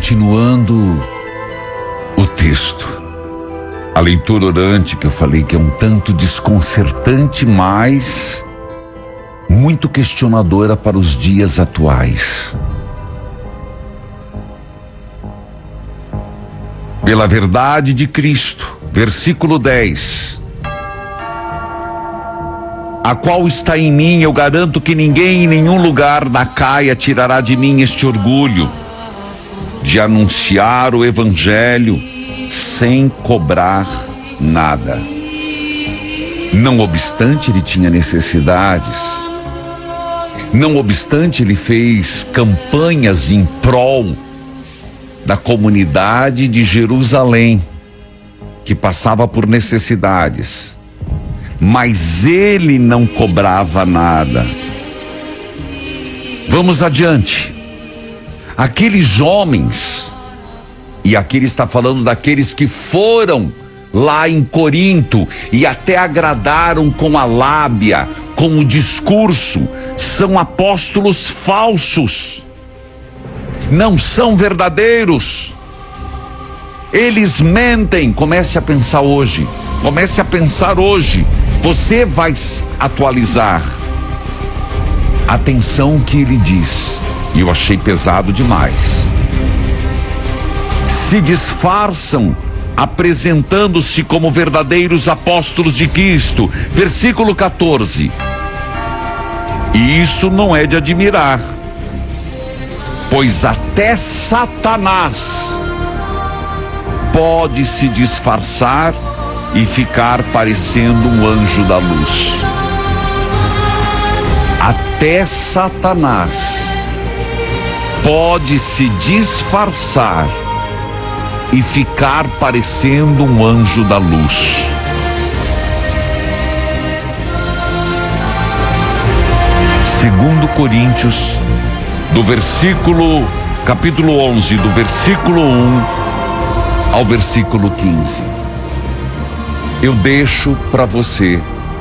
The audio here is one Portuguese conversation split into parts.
continuando o texto. A leitura orante que eu falei que é um tanto desconcertante, mas muito questionadora para os dias atuais. Pela verdade de Cristo, versículo 10. A qual está em mim, eu garanto que ninguém em nenhum lugar da caia tirará de mim este orgulho de anunciar o evangelho sem cobrar nada. Não obstante, ele tinha necessidades. Não obstante, ele fez campanhas em prol da comunidade de Jerusalém, que passava por necessidades. Mas ele não cobrava nada. Vamos adiante. Aqueles homens, e aqui ele está falando daqueles que foram lá em Corinto e até agradaram com a lábia, com o discurso, são apóstolos falsos, não são verdadeiros, eles mentem. Comece a pensar hoje, comece a pensar hoje, você vai atualizar. Atenção que ele diz, e eu achei pesado demais. Se disfarçam apresentando-se como verdadeiros apóstolos de Cristo. Versículo 14. E isso não é de admirar, pois até Satanás pode se disfarçar e ficar parecendo um anjo da luz. Até Satanás pode se disfarçar e ficar parecendo um anjo da luz. Segundo Coríntios, capítulo 11, do versículo 1 ao versículo 15. Eu deixo para você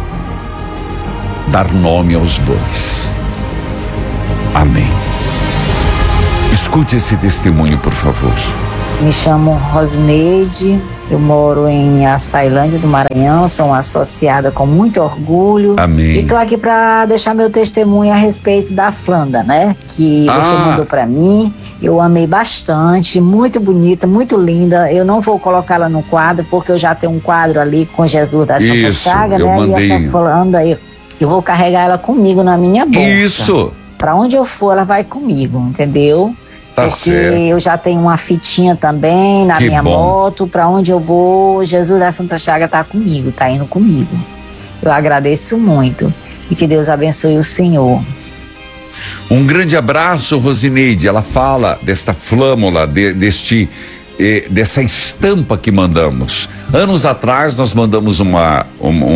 dar nome aos bois. Amém. Escute esse testemunho, por favor. Me chamo Rosineide, eu moro em Açailândia do Maranhão, sou uma associada com muito orgulho. Amém. E estou aqui para deixar meu testemunho a respeito da Flanda, né? Que você mandou para mim. Eu amei bastante, muito bonita, muito linda. Eu não vou colocá-la no quadro, porque eu já tenho um quadro ali com Jesus da Santa Chaga, né? Mandei. E essa Flanda aí, eu vou carregar ela comigo na minha bolsa. Isso. Para onde eu for, ela vai comigo, entendeu? Tá porque certo. Eu já tenho uma fitinha também na minha moto. Para onde eu vou, Jesus da Santa Chaga tá comigo, tá indo comigo. Eu agradeço muito e que Deus abençoe o senhor. Um grande abraço, Rosineide. Ela fala desta flâmula, dessa estampa que mandamos. Anos atrás nós mandamos uma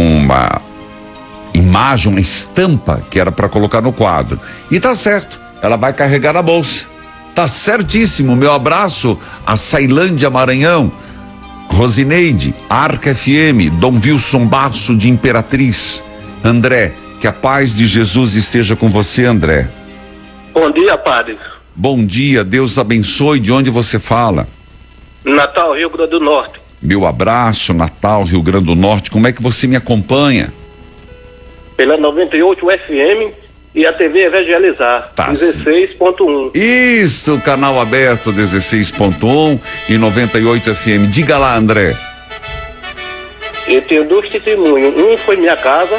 imagem, uma estampa que era para colocar no quadro. E tá certo, ela vai carregar na bolsa. Tá certíssimo. Meu abraço a Açailândia, Maranhão. Rosineide, Arca FM, Dom Wilson Basso de Imperatriz. André, que a paz de Jesus esteja com você, André. Bom dia, padre. Bom dia, Deus abençoe. De onde você fala? Natal, Rio Grande do Norte. Meu abraço, Natal, Rio Grande do Norte. Como é que você me acompanha? Pela 98 FM e a TV Evangelizar, Tá. 16.1. Isso, canal aberto 16.1 e 98 FM. Diga lá, André. Eu tenho 2 testemunhos. Um foi minha casa,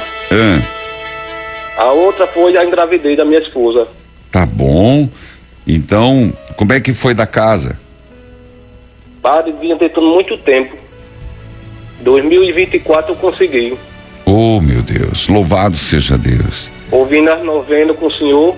a outra foi a engravidez da minha esposa. Tá bom. Então, como é que foi da casa? Padre, vinha tentando muito tempo. 2024 eu consegui. Oh, meu Deus, louvado seja Deus. Ouvindo as novenas com o senhor.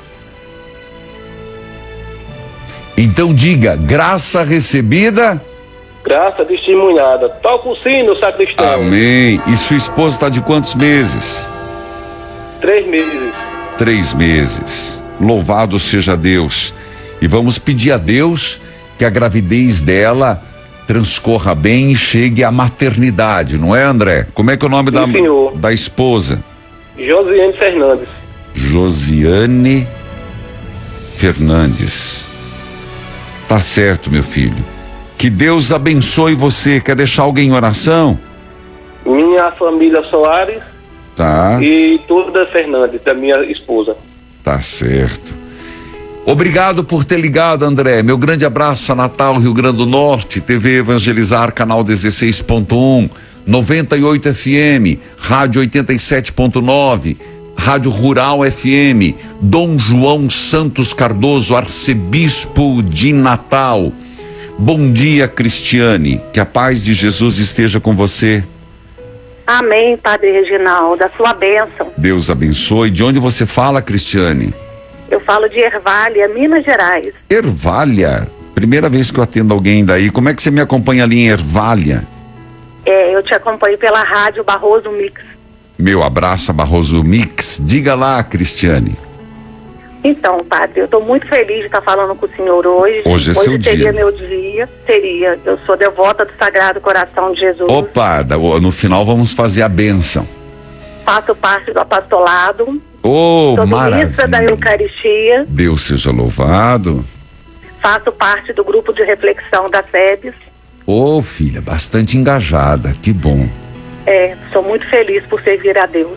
Então diga, graça recebida. Graça testemunhada. Toca o sino, sacristão. Amém. E sua esposa está de quantos meses? 3 meses. 3 meses. Louvado seja Deus. E vamos pedir a Deus que a gravidez dela transcorra bem e chegue à maternidade, não é, André? Como é que é o nome da esposa? Josiane Fernandes. Josiane Fernandes. Tá certo, meu filho. Que Deus abençoe você. Quer deixar alguém em oração? Minha família Soares. Tá. E toda Fernandes, da minha esposa. Tá certo. Obrigado por ter ligado, André. Meu grande abraço a Natal, Rio Grande do Norte, TV Evangelizar, canal 16.1, 98 FM, Rádio 87.9, Rádio Rural FM, Dom João Santos Cardoso, arcebispo de Natal. Bom dia, Cristiane. Que a paz de Jesus esteja com você. Amém, Padre Reginaldo, a sua bênção. Deus abençoe. De onde você fala, Cristiane? Eu falo de Ervália, Minas Gerais. Ervália? Primeira vez que eu atendo alguém daí. Como é que você me acompanha ali em Ervália? Eu te acompanho pela rádio Barroso Mix. Meu abraço a Barroso Mix. Diga lá, Cristiane. Então, Padre, eu estou muito feliz de estar falando com o senhor hoje. Hoje é seu dia. Hoje seria meu dia. Seria. Eu sou devota do Sagrado Coração de Jesus. Opa, no final vamos fazer a bênção. Faço parte do apostolado. Oh, maravilha. Missa da Eucaristia. Deus seja louvado. Faço parte do grupo de reflexão da SEBS. Ô, filha, bastante engajada, que bom. Sou muito feliz por servir a Deus.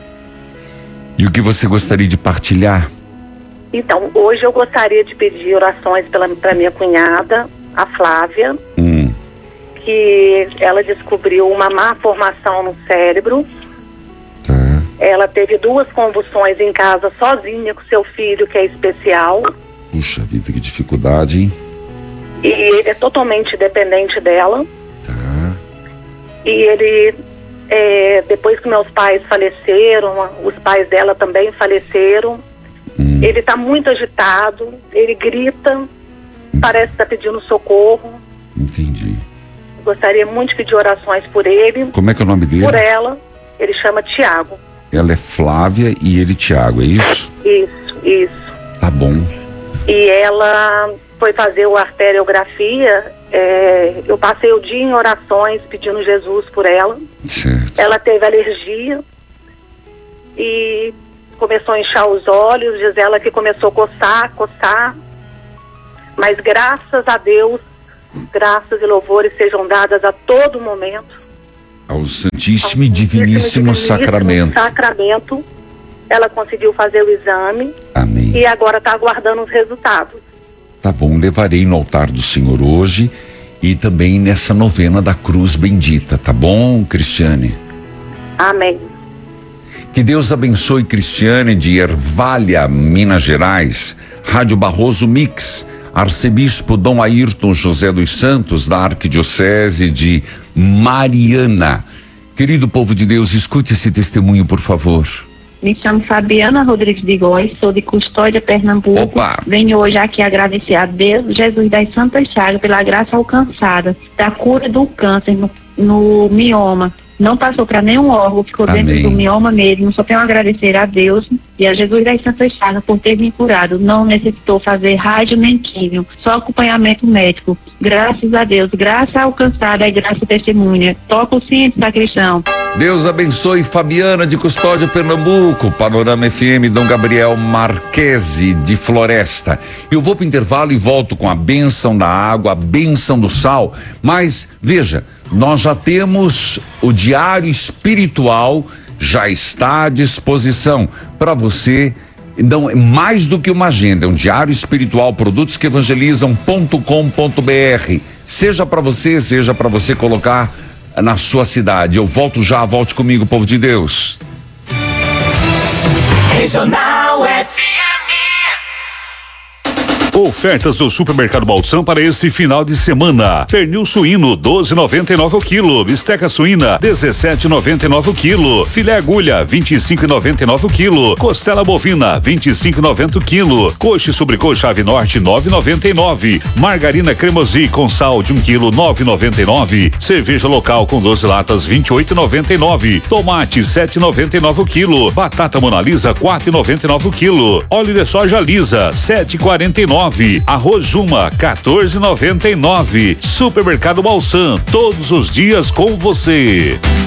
E o que você gostaria de partilhar? Então, hoje eu gostaria de pedir orações para minha cunhada, a Flávia, que ela descobriu uma má formação no cérebro. Tá. Ela teve 2 convulsões em casa sozinha com seu filho, que é especial. Puxa vida, que dificuldade, hein? E ele é totalmente dependente dela. Tá. E ele, depois que meus pais faleceram, os pais dela também faleceram, ele está muito agitado, ele grita, parece estar pedindo socorro. Entendi. Gostaria muito de pedir orações por ele. Como é que é o nome dele? Por ela, ele chama Tiago. Ela é Flávia e ele Tiago, é isso? Isso. Tá bom. E ela foi fazer a arteriografia, eu passei o dia em orações pedindo Jesus por ela. Certo. Ela teve alergia e começou a inchar os olhos, diz ela que começou a coçar, mas graças a Deus, graças e louvores sejam dadas a todo momento ao Santíssimo e Diviníssimo Sacramento. Ela conseguiu fazer o exame. Amém. E agora está aguardando os resultados. Tá bom, levarei no altar do Senhor hoje e também nessa novena da Cruz Bendita, tá bom, Cristiane? Amém. Que Deus abençoe Cristiane de Ervália, Minas Gerais, Rádio Barroso Mix, Arcebispo Dom Ayrton José dos Santos, da Arquidiocese de Mariana. Querido povo de Deus, escute esse testemunho, por favor. Me chamo Fabiana Rodrigues de Góes, sou de Custódia, Pernambuco. Opa. Venho hoje aqui agradecer a Deus, Jesus das Santas Chagas, pela graça alcançada, da cura do câncer no mioma. Não passou para nenhum órgão, ficou Amém. Dentro do mioma mesmo. Só tenho a agradecer a Deus e a Jesus das Santas Chagas por ter me curado. Não necessitou fazer rádio nem químio, só acompanhamento médico. Graças a Deus, graça alcançada e graça testemunha. Toca o sino, sacristão. Deus abençoe Fabiana de Custódia, Pernambuco, Panorama FM, Dom Gabriel Marquese de Floresta. Eu vou para o intervalo e volto com a bênção da água, a bênção do sal, mas veja, nós já temos o diário espiritual, já está à disposição para você. Não, é mais do que uma agenda, é um diário espiritual, produtosqueevangelizam.com.br. Seja para você colocar na sua cidade. Eu volto já, volte comigo, povo de Deus. Regional FM. Ofertas do Supermercado Balsam para este final de semana. Pernil suíno 12,99 o quilo, bisteca suína 17,99 o quilo, filé agulha 25,99 o quilo, costela bovina 25,90 o quilo, coxa e sobrecoxa ave norte 9,99, margarina cremosi com sal de 1 quilo 9,99, cerveja local com 12 latas 28,99, tomate 7,99 o quilo, batata Monalisa 4,99 o quilo, óleo de soja lisa 7,49, arroz Juma 14,99. Supermercado Balsam, todos os dias com você.